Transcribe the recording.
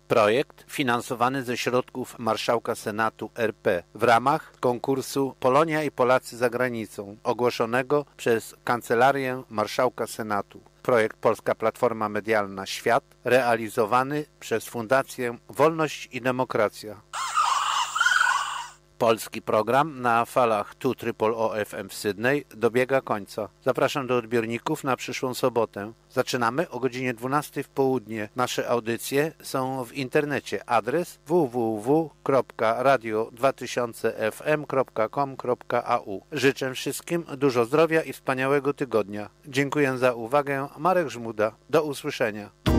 Projekt finansowany ze środków Marszałka Senatu RP w ramach konkursu Polonia i Polacy za granicą ogłoszonego przez Kancelarię Marszałka Senatu. Projekt Polska Platforma Medialna Świat realizowany przez Fundację Wolność i Demokracja. Polski program na falach 2 FM w Sydney dobiega końca. Zapraszam do odbiorników na przyszłą sobotę. Zaczynamy o godzinie 12 w południe. Nasze audycje są w internecie. Adres www.radio2000fm.com.au. Życzę wszystkim dużo zdrowia i wspaniałego tygodnia. Dziękuję za uwagę. Marek Żmuda. Do usłyszenia.